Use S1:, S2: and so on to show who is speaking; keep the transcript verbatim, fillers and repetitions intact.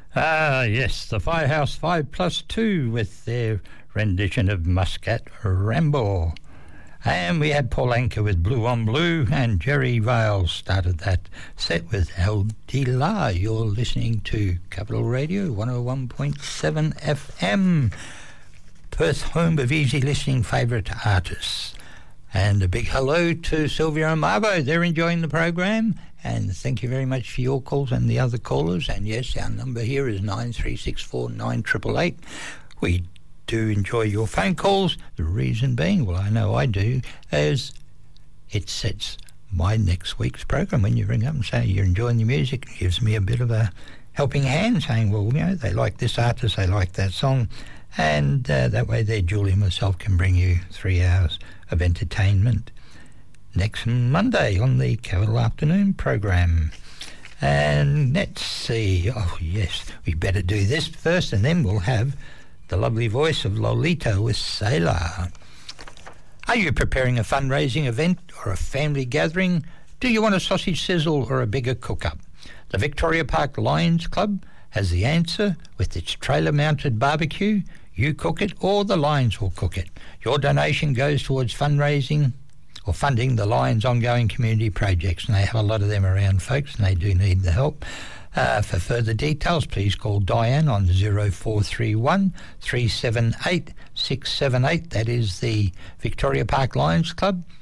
S1: Ah, yes, the Firehouse five plus two with their rendition of Muscat Ramble. And we had Paul Anka with Blue on Blue, and Jerry Vale started that set with El Di La. You're listening to Capital Radio one oh one point seven F M, Perth, home of easy listening favourite artists. And a big hello to Sylvia and Marvo. They're enjoying the program. And thank you very much for your calls and the other callers. And yes, our number here is nine three six four nine eight eight eight. We do enjoy your phone calls. The reason being, well, I know I do, is it sets my next week's program. When you ring up and say you're enjoying the music, it gives me a bit of a helping hand, saying, well, you know, they like this artist, they like that song. And uh, that way there, Julie and myself can bring you three hours of entertainment next Monday on the Capital Afternoon program. And let's see, oh yes, we better do this first, and then we'll have the lovely voice of Lolita with Sailor. Are you preparing a fundraising event or a family gathering? Do you want a sausage sizzle or a bigger cook-up? The Victoria Park Lions Club has the answer with its trailer-mounted barbecue. You cook it or the Lions will cook it. Your donation goes towards fundraising or funding the Lions' ongoing community projects, and they have a lot of them around, folks, and they do need the help. Uh, for further details, please call Diane on zero four three one, three seven eight, six seven eight. That is the Victoria Park Lions Club.